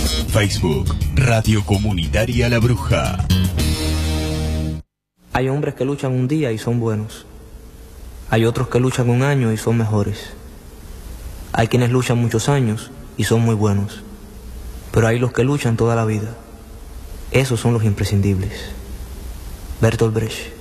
Facebook, Radio Comunitaria La Bruja. Hay hombres que luchan un día y son buenos. Hay otros que luchan un año y son mejores. Hay quienes luchan muchos años y son muy buenos. Pero hay los que luchan toda la vida. Esos son los imprescindibles. Bertolt Brecht.